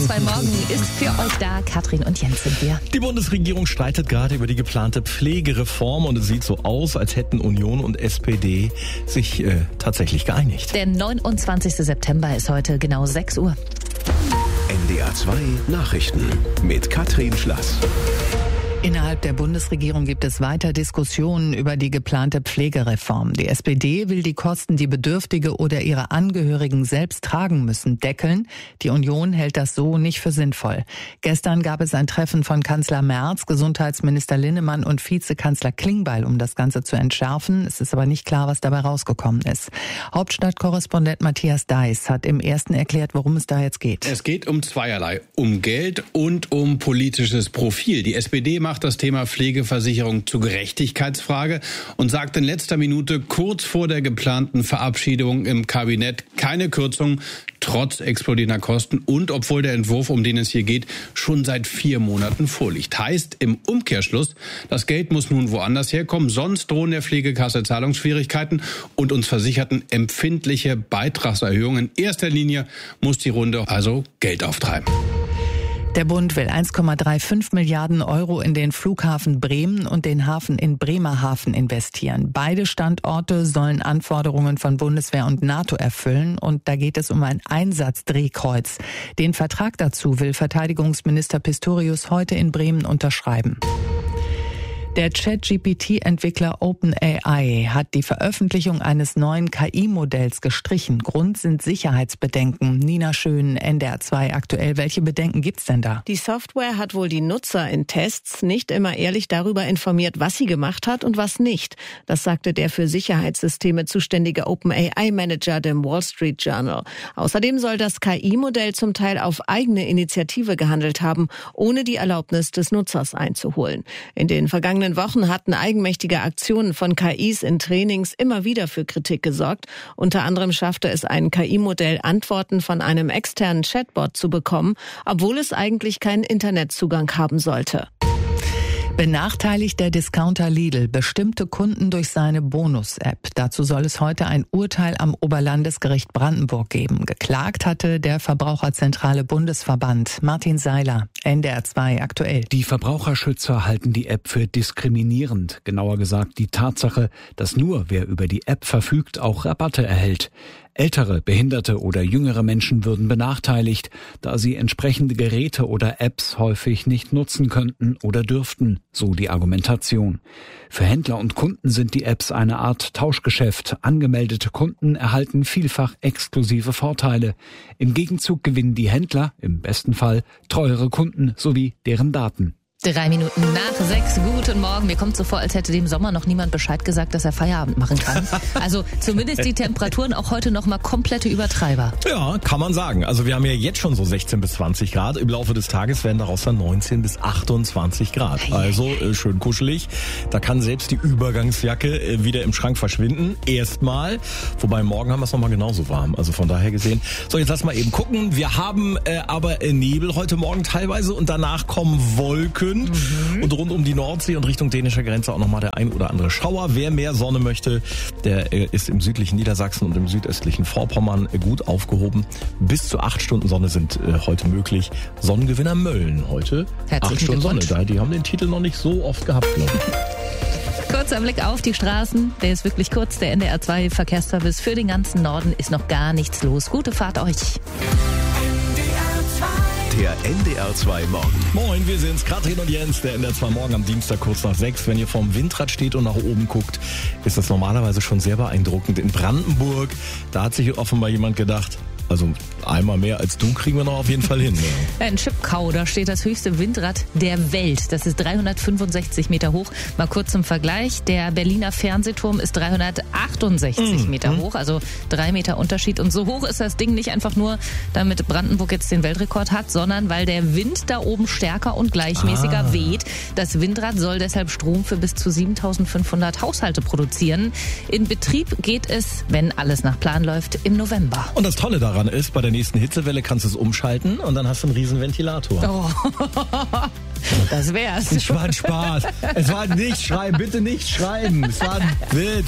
2 Morgen ist für euch da. Katrin und Jens sind wir. Die Bundesregierung streitet gerade über die geplante Pflegereform und es sieht so aus, als hätten Union und SPD sich tatsächlich geeinigt. Der 29. September ist heute genau 6 Uhr. NDR 2 Nachrichten mit Katrin Schlass. Innerhalb der Bundesregierung gibt es weiter Diskussionen über die geplante Pflegereform. Die SPD will die Kosten, die Bedürftige oder ihre Angehörigen selbst tragen müssen, deckeln. Die Union hält das so nicht für sinnvoll. Gestern gab es ein Treffen von Kanzler Merz, Gesundheitsminister Linnemann und Vizekanzler Klingbeil, um das Ganze zu entschärfen. Es ist aber nicht klar, was dabei rausgekommen ist. Hauptstadtkorrespondent Matthias Deiß hat im Ersten erklärt, worum es da jetzt geht. Es geht um zweierlei, um Geld und um politisches Profil. Die SPD macht das Thema Pflegeversicherung zur Gerechtigkeitsfrage und sagt in letzter Minute kurz vor der geplanten Verabschiedung im Kabinett keine Kürzung, trotz explodierender Kosten und obwohl der Entwurf, um den es hier geht, schon seit 4 Monaten vorliegt. Heißt im Umkehrschluss, das Geld muss nun woanders herkommen, sonst drohen der Pflegekasse Zahlungsschwierigkeiten und uns Versicherten empfindliche Beitragserhöhungen. In erster Linie muss die Runde also Geld auftreiben. Der Bund will 1,35 Milliarden Euro in den Flughafen Bremen und den Hafen in Bremerhaven investieren. Beide Standorte sollen Anforderungen von Bundeswehr und NATO erfüllen und da geht es um ein Einsatzdrehkreuz. Den Vertrag dazu will Verteidigungsminister Pistorius heute in Bremen unterschreiben. Der ChatGPT-Entwickler OpenAI hat die Veröffentlichung eines neuen KI-Modells gestrichen. Grund sind Sicherheitsbedenken. Nina Schön, NDR 2 aktuell. Welche Bedenken gibt's denn da? Die Software hat wohl die Nutzer in Tests nicht immer ehrlich darüber informiert, was sie gemacht hat und was nicht. Das sagte der für Sicherheitssysteme zuständige OpenAI-Manager dem Wall Street Journal. Außerdem soll das KI-Modell zum Teil auf eigene Initiative gehandelt haben, ohne die Erlaubnis des Nutzers einzuholen. In den vergangenen Wochen hatten eigenmächtige Aktionen von KIs in Trainings immer wieder für Kritik gesorgt. Unter anderem schaffte es ein KI-Modell, Antworten von einem externen Chatbot zu bekommen, obwohl es eigentlich keinen Internetzugang haben sollte. Benachteiligt der Discounter Lidl bestimmte Kunden durch seine Bonus-App. Dazu soll es heute ein Urteil am Oberlandesgericht Brandenburg geben. Geklagt hatte der Verbraucherzentrale Bundesverband. Martin Seiler, NDR 2 aktuell. Die Verbraucherschützer halten die App für diskriminierend. Genauer gesagt die Tatsache, dass nur wer über die App verfügt, auch Rabatte erhält. Ältere, behinderte oder jüngere Menschen würden benachteiligt, da sie entsprechende Geräte oder Apps häufig nicht nutzen könnten oder dürften, so die Argumentation. Für Händler und Kunden sind die Apps eine Art Tauschgeschäft. Angemeldete Kunden erhalten vielfach exklusive Vorteile. Im Gegenzug gewinnen die Händler, im besten Fall, treuere Kunden sowie deren Daten. 3 Minuten nach 6. Guten Morgen. Mir kommt so vor, als hätte dem Sommer noch niemand Bescheid gesagt, dass er Feierabend machen kann. Also zumindest die Temperaturen auch heute noch mal komplette Übertreiber. Ja, kann man sagen. Also wir haben ja jetzt schon so 16 bis 20 Grad. Im Laufe des Tages werden daraus dann 19 bis 28 Grad. Also schön kuschelig. Da kann selbst die Übergangsjacke wieder im Schrank verschwinden. Erstmal. Wobei morgen haben wir es nochmal genauso warm. Also von daher gesehen. So, jetzt lass mal eben gucken. Wir haben aber Nebel heute Morgen teilweise und danach kommen Wolken. Und rund um die Nordsee und Richtung dänischer Grenze auch nochmal der ein oder andere Schauer. Wer mehr Sonne möchte, der ist im südlichen Niedersachsen und im südöstlichen Vorpommern gut aufgehoben. Bis zu 8 Stunden Sonne sind heute möglich. Sonnengewinner Mölln heute. 8 Stunden Sonne. Die haben den Titel noch nicht so oft gehabt, glaube ich. Kurzer Blick auf die Straßen. Der ist wirklich kurz. Der NDR 2 Verkehrsservice für den ganzen Norden ist noch gar nichts los. Gute Fahrt euch. Der NDR 2 Morgen. Moin, wir sind's, Katrin und Jens, der NDR 2 Morgen am Dienstag kurz nach 6. Wenn ihr vorm Windrad steht und nach oben guckt, ist das normalerweise schon sehr beeindruckend. In Brandenburg, da hat sich offenbar jemand gedacht, also einmal mehr als du kriegen wir noch auf jeden Fall hin. Ja. In Chipkau, da steht das höchste Windrad der Welt. Das ist 365 Meter hoch. Mal kurz zum Vergleich. Der Berliner Fernsehturm ist 368 Meter hoch, also 3 Meter Unterschied. Und so hoch ist das Ding nicht einfach nur, damit Brandenburg jetzt den Weltrekord hat, sondern weil der Wind da oben stärker und gleichmäßiger weht. Das Windrad soll deshalb Strom für bis zu 7.500 Haushalte produzieren. In Betrieb geht es, wenn alles nach Plan läuft, im November. Und das Tolle daran ist, bei der nächsten Hitzewelle kannst du es umschalten und dann hast du einen riesen Ventilator. Oh. Das wär's. Es war ein Spaß. Es war nicht schreiben, bitte nicht schreiben. Es war ein Witz.